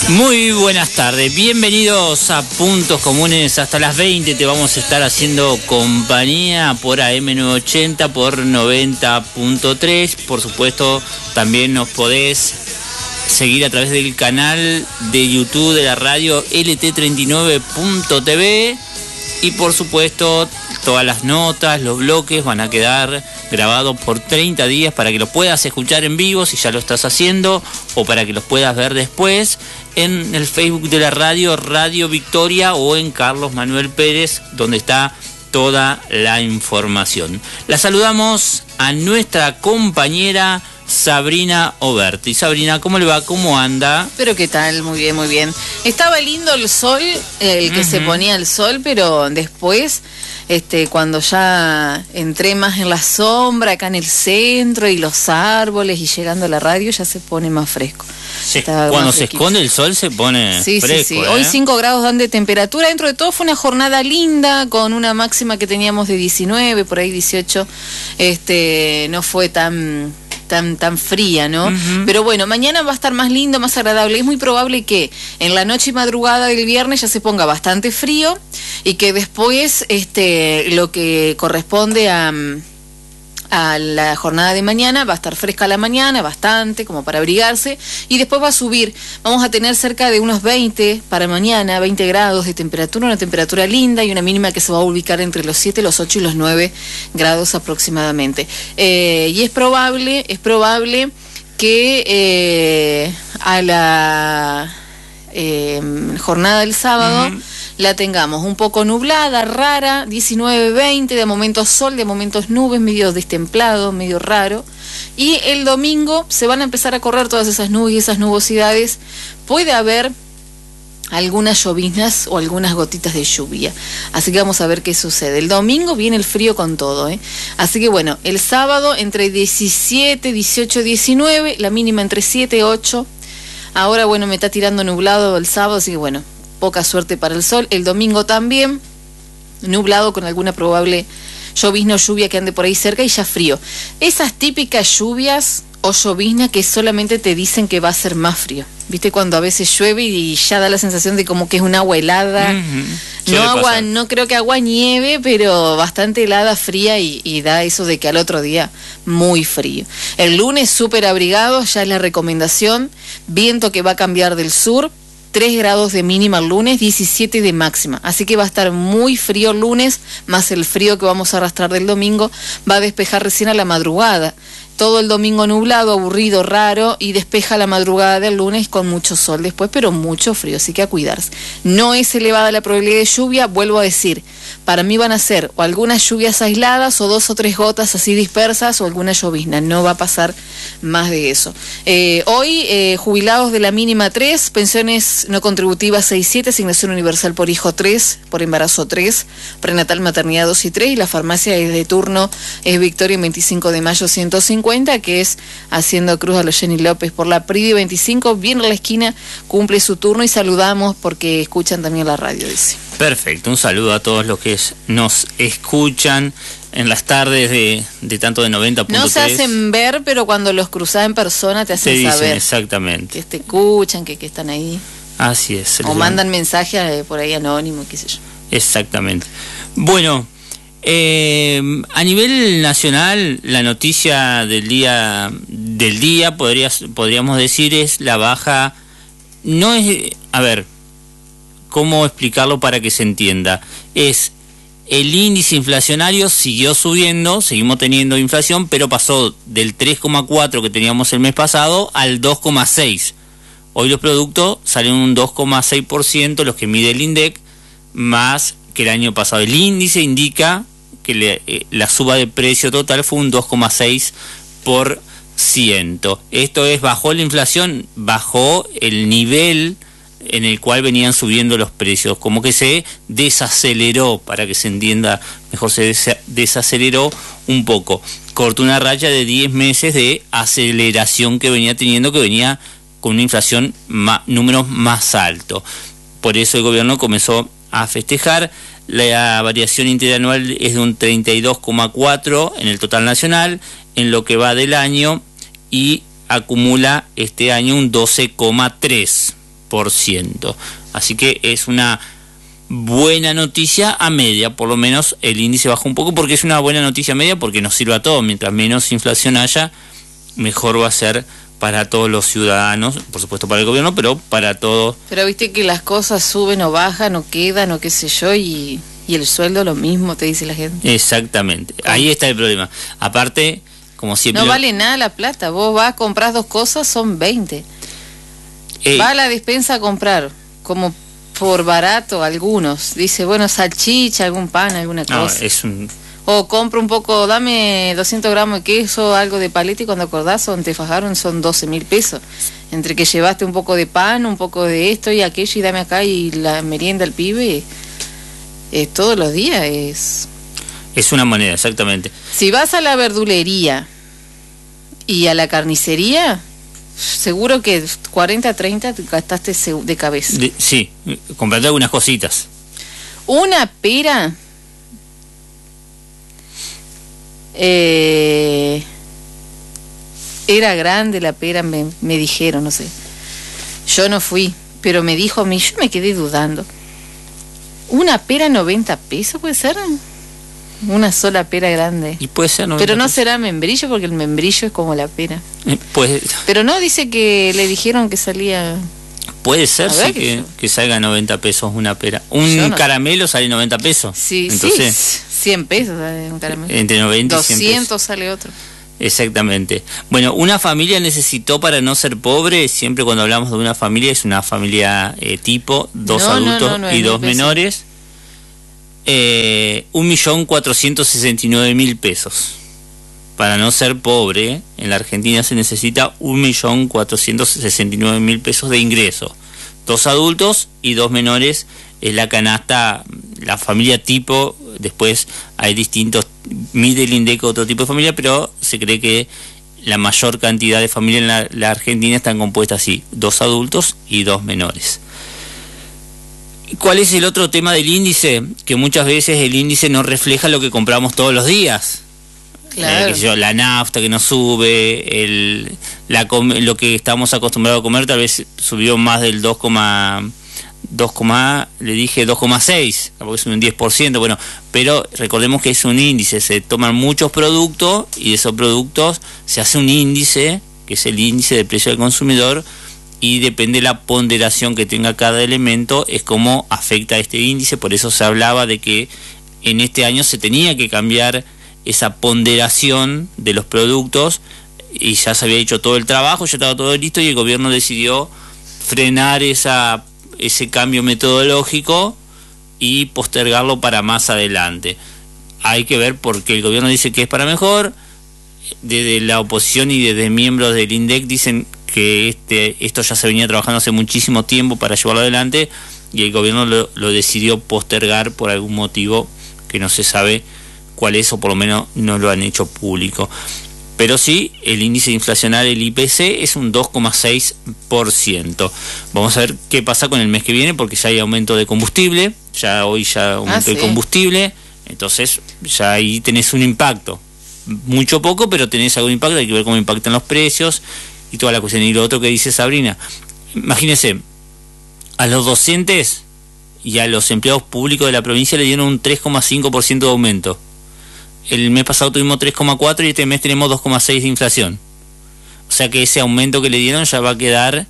Muy buenas tardes, bienvenidos a Puntos Comunes. Hasta las 20 te vamos a estar haciendo compañía por AM980, por 90.3. Por supuesto, también nos podés seguir a través del canal de YouTube de la radio LT39.tv. Y por supuesto, todas las notas, los bloques van a quedar grabados por 30 días para que los puedas escuchar en vivo si ya lo estás haciendo, o para que los puedas ver después en el Facebook de la radio, Radio Victoria, o en Carlos Manuel Pérez, donde está toda la información. La saludamos a nuestra compañera Sabrina Oberti. Sabrina, ¿cómo le va? ¿Cómo anda? Pero ¿qué tal? Muy bien, muy bien. Estaba lindo el sol, el que se ponía el sol, pero después, cuando ya entré más en la sombra, acá en el centro, y los árboles, y llegando a la radio, ya se pone más fresco. Cuando se esconde el sol se pone fresco. Sí. Hoy 5 grados dan de temperatura. Dentro de todo fue una jornada linda, con una máxima que teníamos de 19, por ahí 18. No fue tan fría, ¿no? Pero bueno, mañana va a estar más lindo, más agradable. Es muy probable que en la noche y madrugada del viernes ya se ponga bastante frío, y que después lo que corresponde a la jornada de mañana va a estar fresca a la mañana, bastante, como para abrigarse, y después va a subir. Vamos a tener cerca de unos 20 para mañana, 20 grados de temperatura, una temperatura linda, y una mínima que se va a ubicar entre los 7, los 8 y los 9 grados aproximadamente. Y es probable que a la jornada del sábado la tengamos un poco nublada, rara, 19, 20, de momentos sol, de momentos nubes, medio destemplado, medio raro. Y el domingo se van a empezar a correr todas esas nubes y esas nubosidades. Puede haber algunas lloviznas o algunas gotitas de lluvia. Así que vamos a ver qué sucede. El domingo viene el frío con todo, Así que bueno, el sábado entre 17, 18, 19, la mínima entre 7 y 8. Ahora bueno, me está tirando nublado el sábado, así que bueno, poca suerte para el sol. El domingo también nublado, con alguna probable llovizna o lluvia que ande por ahí cerca, y ya frío. Esas típicas lluvias o llovizna que solamente te dicen que va a ser más frío. ¿Viste? Cuando a veces llueve y ya da la sensación de como que es un agua helada. No creo que agua nieve, pero bastante helada, fría, y da eso de que al otro día muy frío. El lunes súper abrigado, ya es la recomendación. Viento que va a cambiar del sur. 3 grados de mínima el lunes, 17 de máxima. Así que va a estar muy frío el lunes, más el frío que vamos a arrastrar del domingo. Va a despejar recién a la madrugada. Todo el domingo nublado, aburrido, raro, y despeja la madrugada del lunes con mucho sol después, pero mucho frío, así que a cuidarse. No es elevada la probabilidad de lluvia, vuelvo a decir. Para mí van a ser o algunas lluvias aisladas, o 2 o 3 gotas así dispersas, o alguna llovizna. No va a pasar más de eso. Hoy, jubilados de la mínima 3, pensiones no contributivas 6-7, asignación universal por hijo 3, por embarazo 3, prenatal, maternidad 2 y 3, y la farmacia de turno es Victoria en 25 de mayo 150, que es haciendo cruz a los Jenny López por la Pridi 25, bien en la esquina, cumple su turno, y saludamos porque escuchan también la radio, dice. Perfecto, un saludo a todos los que nos escuchan en las tardes de tanto de 90.3. No se hacen ver, pero cuando los cruzás en persona te hacen saber. Dicen, exactamente. Que te escuchan, que están ahí. Así es. O mandan mensajes por ahí anónimo, qué sé yo. Exactamente. Bueno, a nivel nacional, la noticia del día podríamos decir es la baja. No es, a ver, ¿cómo explicarlo para que se entienda? Es el índice inflacionario siguió subiendo, seguimos teniendo inflación, pero pasó del 3,4 que teníamos el mes pasado al 2,6. Hoy los productos salen un 2,6%, los que mide el INDEC, más que el año pasado. El índice indica que la suba de precio total fue un 2,6%. Esto es, bajó la inflación, bajó el nivel en el cual venían subiendo los precios, como que se desaceleró, para que se entienda mejor, se desaceleró un poco. Cortó una raya de 10 meses de aceleración que venía teniendo, que venía con una inflación números más altos. Por eso el gobierno comenzó a festejar. La variación interanual es de un 32,4 en el total nacional en lo que va del año, y acumula este año un 12,3. 0,6%. Así que es una buena noticia a media, por lo menos el índice bajó un poco, porque es una buena noticia a media porque nos sirve a todos. Mientras menos inflación haya, mejor va a ser para todos los ciudadanos, por supuesto para el gobierno, pero para todos. Pero viste que las cosas suben o bajan o quedan o qué sé yo, y el sueldo lo mismo, te dice la gente. Exactamente, ahí está el problema. Aparte, como siempre... No vale nada la plata, vos vas, compras 2 cosas, son 20. Va a la despensa a comprar, como por barato algunos. Dice, bueno, salchicha, algún pan, alguna cosa. O compro un poco, dame 200 gramos de queso, algo de paleta, y cuando acordás, donde te fajaron, son 12.000 pesos. Entre que llevaste un poco de pan, un poco de esto y aquello, y dame acá, y la merienda al pibe, todos los días es una moneda, exactamente. Si vas a la verdulería y a la carnicería, seguro que 40, 30 te gastaste de cabeza. Sí, comprate algunas cositas. Una pera... era grande la pera, me dijeron, no sé. Yo no fui, pero me dijo a mí, yo me quedé dudando. ¿Una pera 90 pesos puede ser? Una sola pera grande. Y puede ser 90 pero no pesos. Será membrillo, porque el membrillo es como la pera. Pues, pero no, dice que le dijeron que salía... Puede ser, sí, que salga 90 pesos una pera. Un caramelo sale 90 pesos. Sí, entonces, sí, 100 pesos sale un caramelo. Entre 90 y 200 100 pesos. Sale otro. Exactamente. Bueno, una familia necesitó, para no ser pobre, siempre cuando hablamos de una familia, es una familia tipo, 2 adultos y 2 menores, 1.469.000 pesos. Para no ser pobre, en la Argentina se necesita 1.469.000 pesos de ingreso. 2 adultos y 2 menores es la canasta, la familia tipo. Después hay distintos, mide el INDEC otro tipo de familia, pero se cree que la mayor cantidad de familias en la Argentina están compuestas así: 2 adultos y 2 menores. ¿Cuál es el otro tema del índice? Que muchas veces el índice no refleja lo que compramos todos los días. Claro. La nafta que nos sube, lo que estamos acostumbrados a comer tal vez subió más del 2,6, porque es un 10%, bueno, pero recordemos que es un índice, se toman muchos productos y de esos productos se hace un índice, que es el índice del precio del consumidor, y depende de la ponderación que tenga cada elemento, es como afecta este índice. Por eso se hablaba de que en este año se tenía que cambiar esa ponderación de los productos, y ya se había hecho todo el trabajo, ya estaba todo listo, y el gobierno decidió frenar ese cambio metodológico y postergarlo para más adelante. Hay que ver, porque el gobierno dice que es para mejor. Desde la oposición y desde miembros del INDEC dicen que esto ya se venía trabajando hace muchísimo tiempo para llevarlo adelante, y el gobierno lo decidió postergar por algún motivo que no se sabe cuál es, o por lo menos no lo han hecho público. Pero sí, el índice inflacionario, el IPC, es un 2,6%. Vamos a ver qué pasa con el mes que viene, porque ya hay aumento de combustible, hoy ya aumentó el combustible, entonces ya ahí tenés un impacto. Mucho poco, pero tenés algún impacto, hay que ver cómo impactan los precios y toda la cuestión. Y lo otro que dice Sabrina, imagínense, a los docentes y a los empleados públicos de la provincia le dieron un 3,5% de aumento. El mes pasado tuvimos 3,4 y este mes tenemos 2,6 de inflación. O sea que ese aumento que le dieron ya va a quedar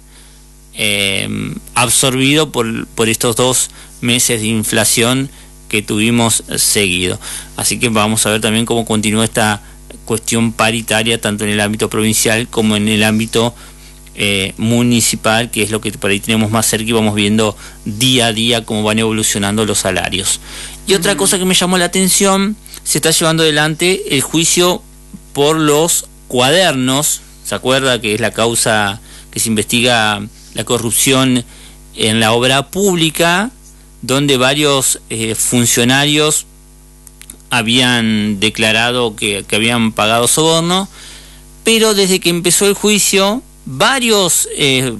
absorbido por estos 2 meses de inflación que tuvimos seguido. Así que vamos a ver también cómo continúa esta cuestión paritaria, tanto en el ámbito provincial como en el ámbito municipal, que es lo que por ahí tenemos más cerca, y vamos viendo día a día cómo van evolucionando los salarios. Y otra cosa que me llamó la atención, se está llevando adelante el juicio por los cuadernos. ¿Se acuerda que es la causa que se investiga la corrupción en la obra pública, donde varios funcionarios habían declarado que habían pagado soborno? Pero desde que empezó el juicio, varios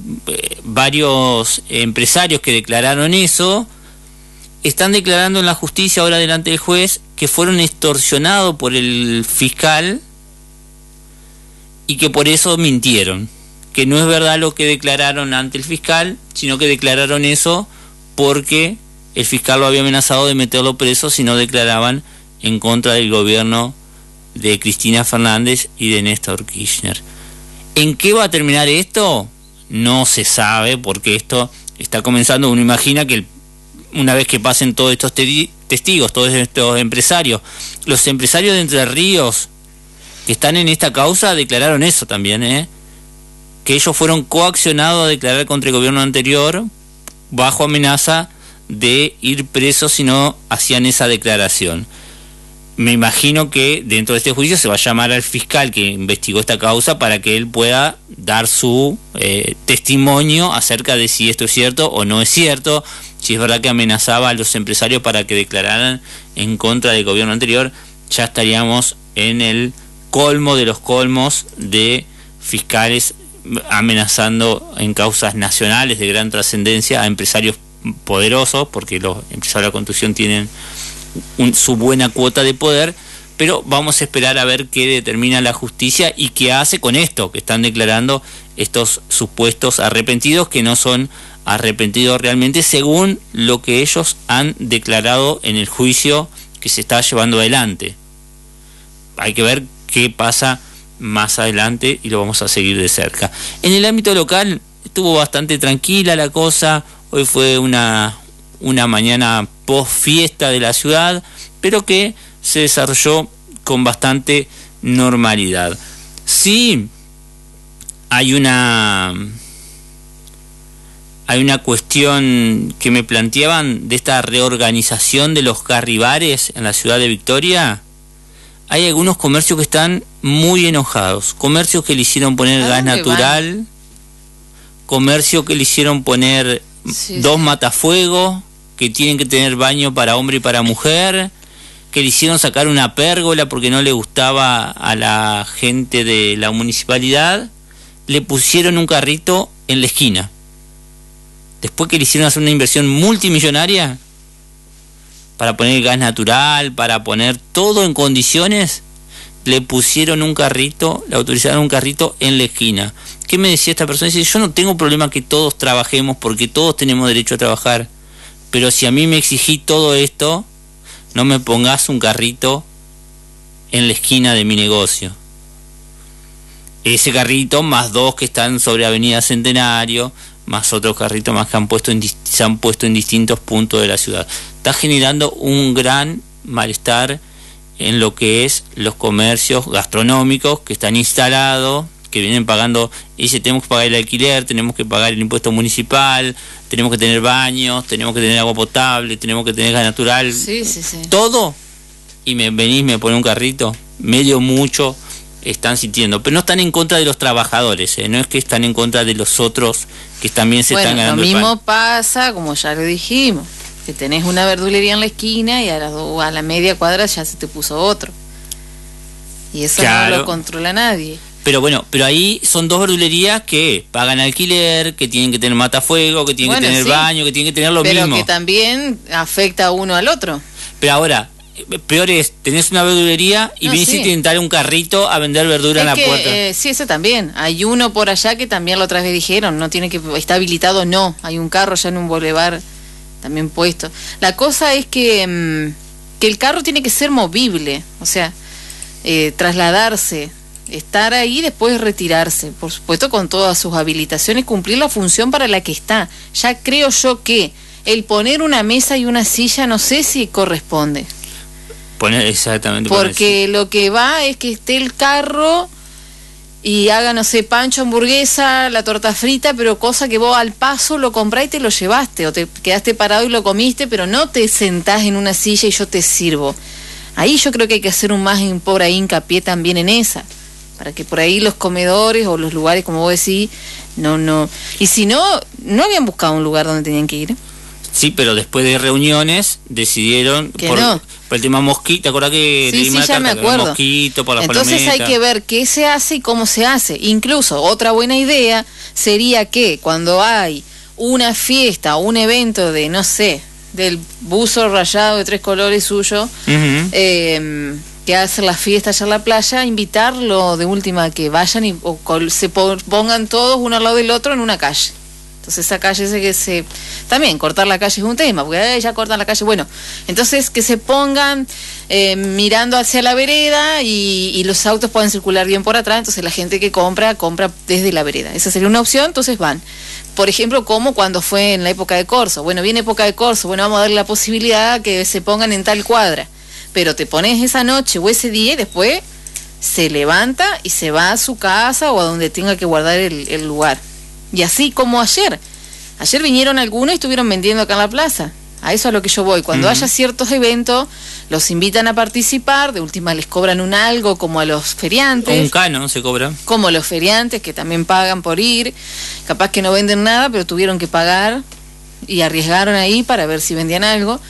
empresarios que declararon eso están declarando en la justicia, ahora delante del juez, que fueron extorsionados por el fiscal y que por eso mintieron, que no es verdad lo que declararon ante el fiscal, sino que declararon eso porque el fiscal lo había amenazado de meterlo preso si no declaraban en contra del gobierno de Cristina Fernández y de Néstor Kirchner. ¿En qué va a terminar esto? No se sabe, porque esto está comenzando. Uno imagina que una vez que pasen todos estos testigos, todos estos empresarios, los empresarios de Entre Ríos que están en esta causa declararon eso también, que ellos fueron coaccionados a declarar contra el gobierno anterior bajo amenaza de ir presos si no hacían esa declaración. Me imagino que dentro de este juicio se va a llamar al fiscal que investigó esta causa para que él pueda dar su testimonio acerca de si esto es cierto o no es cierto, si es verdad que amenazaba a los empresarios para que declararan en contra del gobierno anterior. Ya estaríamos en el colmo de los colmos de fiscales amenazando en causas nacionales de gran trascendencia a empresarios poderosos, porque los empresarios de la construcción tienen su buena cuota de poder, pero vamos a esperar a ver qué determina la justicia y qué hace con esto que están declarando estos supuestos arrepentidos, que no son arrepentidos realmente según lo que ellos han declarado en el juicio que se está llevando adelante. Hay que ver qué pasa más adelante y lo vamos a seguir de cerca. En el ámbito local estuvo bastante tranquila la cosa. Hoy fue una mañana post fiesta de la ciudad, pero que se desarrolló con bastante normalidad. Sí, hay una cuestión que me planteaban de esta reorganización de los carribares en la ciudad de Victoria. Hay algunos comercios que están muy enojados, comercios que le hicieron poner gas natural, comercios que le hicieron poner dos matafuegos, que tienen que tener baño para hombre y para mujer, que le hicieron sacar una pérgola porque no le gustaba a la gente de la municipalidad, le pusieron un carrito en la esquina. Después que le hicieron hacer una inversión multimillonaria para poner gas natural, para poner todo en condiciones, le pusieron un carrito, le autorizaron un carrito en la esquina. ¿Qué me decía esta persona? Dice, yo no tengo problema que todos trabajemos porque todos tenemos derecho a trabajar, pero si a mí me exigí todo esto, no me pongas un carrito en la esquina de mi negocio. Ese carrito más dos que están sobre Avenida Centenario, más otros carritos más que se han puesto en distintos puntos de la ciudad. Está generando un gran malestar en lo que es los comercios gastronómicos que están instalados, que vienen pagando, y dice, tenemos que pagar el alquiler, tenemos que pagar el impuesto municipal, tenemos que tener baños, tenemos que tener agua potable, tenemos que tener gas natural, todo, y me pones un carrito, medio mucho están sintiendo, pero no están en contra de los trabajadores, no es que están en contra de los otros que también se están ganando el pan. Lo mismo pasa, como ya lo dijimos, que tenés una verdulería en la esquina y a la media cuadra ya se te puso otro, y eso claro, no lo controla nadie. Pero bueno, pero ahí son dos verdulerías que pagan alquiler, que tienen que tener matafuego, que tienen que tener baño, que tienen que tener lo mismo. Pero que también afecta a uno al otro. Pero ahora, peor es, tenés una verdulería y vienes y te intentar un carrito a vender verdura en la puerta. Sí, eso también. Hay uno por allá que también la otra vez dijeron, no tiene que, está habilitado, no. Hay un carro ya en un boulevard también puesto. La cosa es que el carro tiene que ser movible, o sea, trasladarse, estar ahí y después retirarse, por supuesto con todas sus habilitaciones, cumplir la función para la que está. Ya creo yo que el poner una mesa y una silla no sé si corresponde. Exactamente. Porque lo que va es que esté el carro y haga, no sé, pancho, hamburguesa, la torta frita, pero cosa que vos al paso lo comprás y te lo llevaste, o te quedaste parado y lo comiste, pero no te sentás en una silla y yo te sirvo. Ahí yo creo que hay que hacer un más por ahí hincapié también en esa, para que por ahí los comedores o los lugares, como vos decís, no. Y si no habían buscado un lugar donde tenían que ir. Sí, pero después de reuniones decidieron por el tema mosquito, ¿te acordás que sí, ya me acuerdo. Mosquito, por las Entonces palometas? Hay que ver qué se hace y cómo se hace. Incluso otra buena idea sería que cuando hay una fiesta o un evento de, no sé, del buzo rayado de 3 colores suyo, que hacen la fiesta allá en la playa, invitarlo de última que vayan y se pongan todos uno al lado del otro en una calle. Entonces esa calle también cortar la calle es un tema, porque ya cortan la calle, bueno, entonces que se pongan mirando hacia la vereda y los autos pueden circular bien por atrás, entonces la gente que compra desde la vereda, esa sería una opción, entonces van. Por ejemplo, como cuando fue en la época de corso, bueno, viene época de corso, bueno, vamos a darle la posibilidad que se pongan en tal cuadra, pero te pones esa noche o ese día y después se levanta y se va a su casa o a donde tenga que guardar el lugar. Y así como ayer vinieron algunos y estuvieron vendiendo acá en la plaza. A eso es a lo que yo voy. Cuando haya ciertos eventos, los invitan a participar, de última les cobran un algo como a los feriantes. Un canon se cobra. Como los feriantes que también pagan por ir. Capaz que no venden nada, pero tuvieron que pagar y arriesgaron ahí para ver si vendían algo.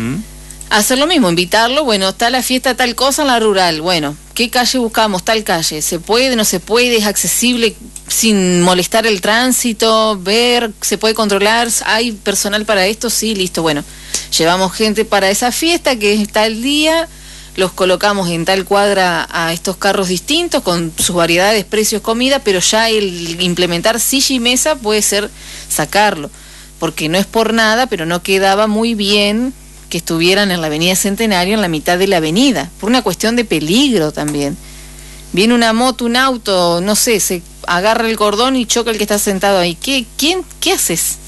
Hacer lo mismo, invitarlo, bueno, está la fiesta tal cosa en la rural, bueno, ¿qué calle buscamos? Tal calle, ¿se puede, no se puede? ¿Es accesible sin molestar el tránsito? Ver, ¿se puede controlar? ¿Hay personal para esto? Sí, listo, bueno, llevamos gente para esa fiesta que es tal día, los colocamos en tal cuadra a estos carros distintos con sus variedades, precios, comida, pero ya el implementar silla y mesa puede ser sacarlo, porque no es por nada, pero no quedaba muy bien que estuvieran en la avenida Centenario, en la mitad de la avenida, por una cuestión de peligro también. Viene una moto, un auto, no sé, se agarra el cordón y choca el que está sentado ahí. ¿Qué haces?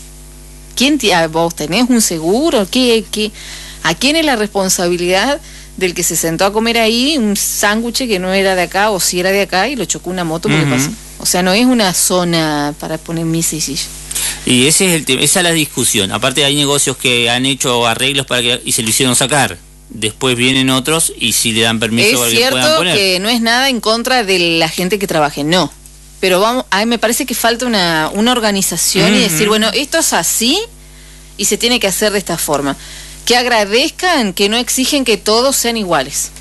¿Vos tenés un seguro? ¿A quién es la responsabilidad del que se sentó a comer ahí un sándwich que no era de acá o si era de acá y lo chocó una moto porque pasó? O sea, no es una zona para poner misa y silla. Y ese es el tema, esa es la discusión. Aparte hay negocios que han hecho arreglos y se lo hicieron sacar. Después vienen otros y si le dan permiso para que puedan poner. Es cierto que no es nada en contra de la gente que trabaje, no. Pero a mí me parece que falta una organización y decir, bueno, esto es así y se tiene que hacer de esta forma. Que agradezcan, que no exigen que todos sean iguales.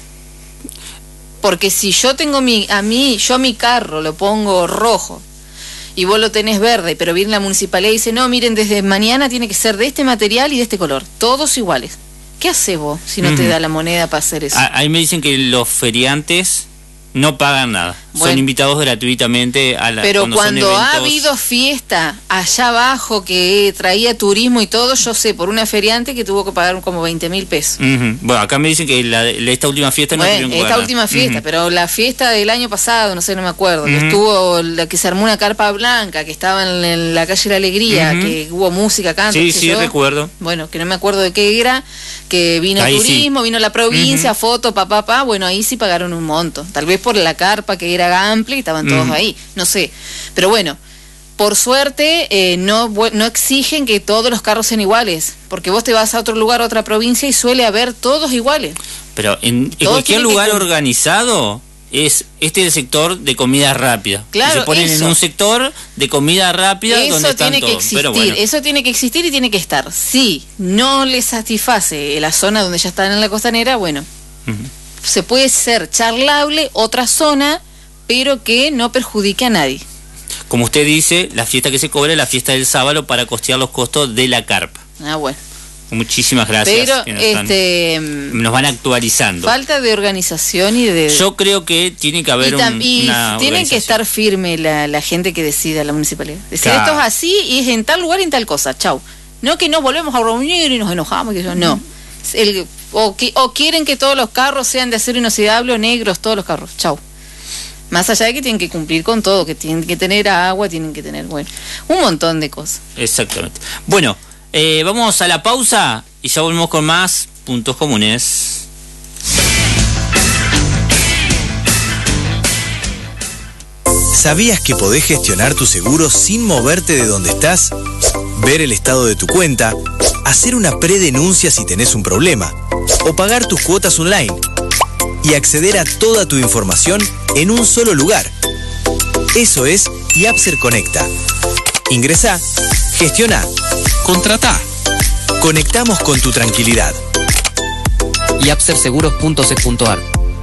Porque si yo tengo mi carro lo pongo rojo y vos lo tenés verde, pero viene la municipalidad y dice, no, miren, desde mañana tiene que ser de este material y de este color, todos iguales. ¿Qué haces vos si no te da la moneda para hacer eso? Ahí me dicen que los feriantes no pagan nada, bueno, son invitados gratuitamente a la. Pero cuando ha habido fiesta allá abajo que traía turismo y todo, yo sé por una feriante que tuvo que pagar como 20.000 pesos. Bueno, acá me dicen que esta última fiesta no tuvieron que pagar. Esta última fiesta, pero la fiesta del año pasado, no sé, no me acuerdo, que estuvo, la que se armó una carpa blanca, que estaba en la calle La Alegría, que hubo música, canto. Sí, recuerdo. Bueno, que no me acuerdo de qué era, que vino ahí turismo, vino la provincia, foto, bueno, ahí sí pagaron un monto. Tal vez por la carpa que era amplia y estaban todos ahí, no sé. Pero bueno, por suerte no exigen que todos los carros sean iguales, porque vos te vas a otro lugar, a otra provincia y suele haber todos iguales. Pero en cualquier lugar organizado este es el sector de comida rápida. Claro, y se ponen en un sector de comida rápida eso donde están tiene todos. Que existir, pero bueno. Eso tiene que existir y tiene que estar. Si no les satisface la zona donde ya están en la costanera, bueno, se puede ser charlable otra zona, pero que no perjudique a nadie. Como usted dice, la fiesta que se cobra es la fiesta del sábado para costear los costos de la carpa. Bueno. Muchísimas gracias. Pero nos van actualizando. Falta de organización y de. Yo creo que tiene que haber una tiene que estar firme la gente que decida, la municipalidad. Decir, esto es así y es en tal lugar y en tal cosa. Chau. No que nos volvemos a reunir y nos enojamos. No. O quieren que todos los carros sean de acero inoxidable o negros, todos los carros. Chau. Más allá de que tienen que cumplir con todo, que tienen que tener agua, tienen que tener, un montón de cosas. Exactamente. Bueno, vamos a la pausa y ya volvemos con más puntos comunes. ¿Sabías que podés gestionar tu seguro sin moverte de donde estás? Ver el estado de tu cuenta, hacer una predenuncia si tenés un problema, o pagar tus cuotas online, y acceder a toda tu información en un solo lugar. Eso es Yapser Conecta. Ingresá, gestiona, contratá. Conectamos con tu tranquilidad. yapserseguros.sec.ar.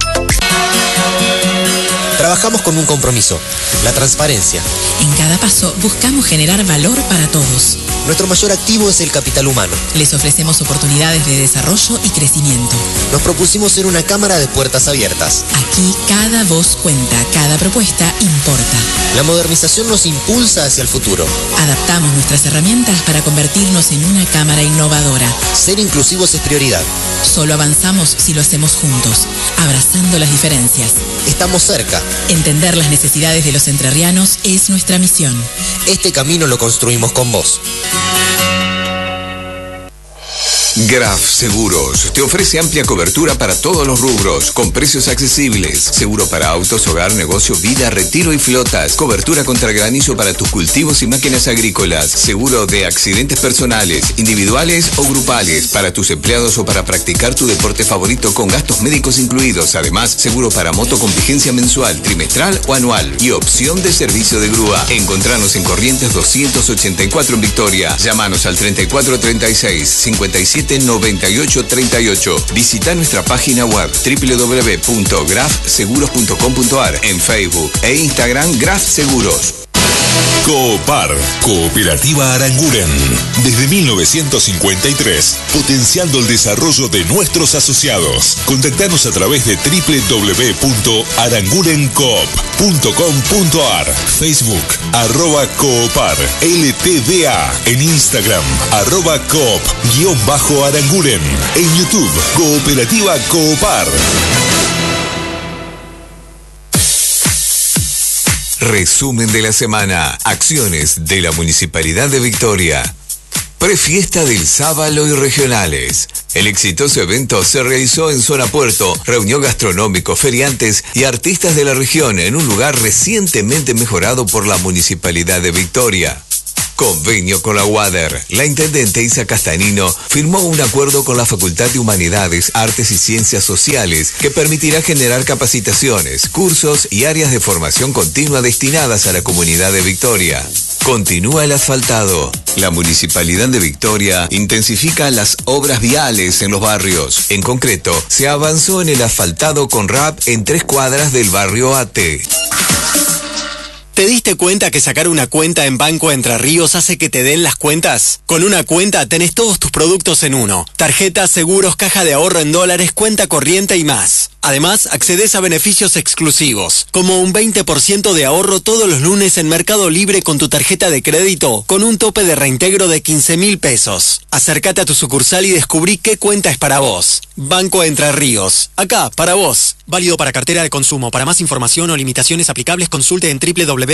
Trabajamos con un compromiso, la transparencia. En cada paso buscamos generar valor para todos. Nuestro mayor activo es el capital humano. Les ofrecemos oportunidades de desarrollo y crecimiento. Nos propusimos ser una cámara de puertas abiertas. Aquí cada voz cuenta, cada propuesta importa. La modernización nos impulsa hacia el futuro. Adaptamos nuestras herramientas para convertirnos en una cámara innovadora. Ser inclusivos es prioridad. Solo avanzamos si lo hacemos juntos, abrazando las diferencias. Estamos cerca. Entender las necesidades de los entrerrianos es nuestra misión. Este camino lo construimos con vos. Graf Seguros te ofrece amplia cobertura para todos los rubros, con precios accesibles. Seguro para autos, hogar, negocio, vida, retiro y flotas. Cobertura contra granizo para tus cultivos y máquinas agrícolas. Seguro de accidentes personales, individuales o grupales, para tus empleados o para practicar tu deporte favorito con gastos médicos incluidos. Además, seguro para moto con vigencia mensual, trimestral o anual. Y opción de servicio de grúa. Encontranos en Corrientes 284 en Victoria. Llámanos al 3436-579838. Visita nuestra página web www.grafseguros.com.ar, en Facebook e Instagram Graf Seguros. Coopar, Cooperativa Aranguren. Desde 1953, potenciando el desarrollo de nuestros asociados. Contactanos a través de www.arangurencoop.com.ar, Facebook, @Coopar, LTDA, en Instagram, @Coop_Aranguren, en YouTube, Cooperativa Coopar. Resumen de la semana. Acciones de la Municipalidad de Victoria. Prefiesta del Sábalo y Regionales. El exitoso evento se realizó en Zona Puerto. Reunió gastronómicos, feriantes y artistas de la región en un lugar recientemente mejorado por la Municipalidad de Victoria. Convenio con la UADER. La intendente Isa Castanino firmó un acuerdo con la Facultad de Humanidades, Artes y Ciencias Sociales que permitirá generar capacitaciones, cursos y áreas de formación continua destinadas a la comunidad de Victoria. Continúa el asfaltado. La Municipalidad de Victoria intensifica las obras viales en los barrios. En concreto, se avanzó en el asfaltado con RAP en 3 cuadras del barrio AT. ¿Te diste cuenta que sacar una cuenta en Banco Entre Ríos hace que te den las cuentas? Con una cuenta tenés todos tus productos en uno. Tarjetas, seguros, caja de ahorro en dólares, cuenta corriente y más. Además, accedes a beneficios exclusivos, como un 20% de ahorro todos los lunes en Mercado Libre con tu tarjeta de crédito, con un tope de reintegro de 15.000 pesos. Acércate a tu sucursal y descubrí qué cuenta es para vos. Banco Entre Ríos. Acá, para vos. Válido para cartera de consumo. Para más información o limitaciones aplicables, consulte en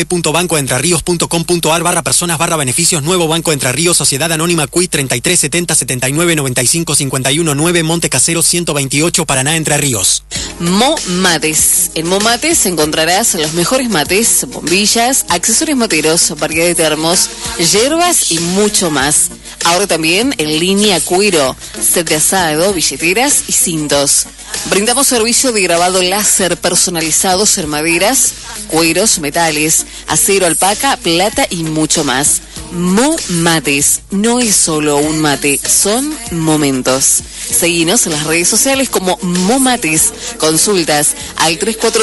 www.bancoentrerios.com.ar/personas/beneficios. Nuevo Banco Entre Ríos, Sociedad Anónima CUI 33 70 79 95 51 9, Monte Casero 128, Paraná, Entre Ríos. Momates. En Momates encontrarás los mejores mates, bombillas, accesorios materos, variedad de termos, hierbas y mucho más. Ahora también en línea cuero, set de asado, billeteras y cintos. Brindamos servicio de grabado láser personalizados en maderas, cueros, metales, acero, alpaca, plata y mucho más. Momates. No es solo un mate, son momentos. Seguinos en las redes sociales como Momates. Consultas al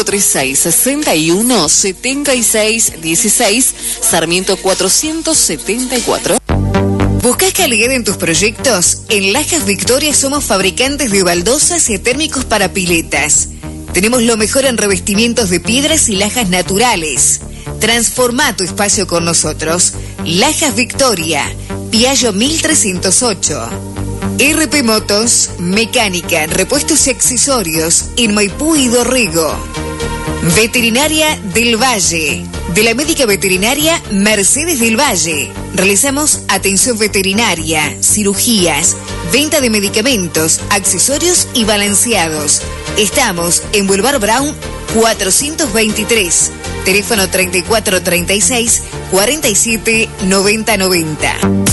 3436-617616, Sarmiento 474. ¿Buscas calidad en tus proyectos? En Lajas Victoria somos fabricantes de baldosas y térmicos para piletas. Tenemos lo mejor en revestimientos de piedras y lajas naturales. Transforma tu espacio con nosotros. Lajas Victoria, Piaggio 1308. RP Motos, mecánica, repuestos y accesorios en Maipú y Dorrego. Veterinaria del Valle. De la médica veterinaria Mercedes del Valle. Realizamos atención veterinaria, cirugías, venta de medicamentos, accesorios y balanceados. Estamos en Boulevard Brown 423. Teléfono 3436 47 90 90.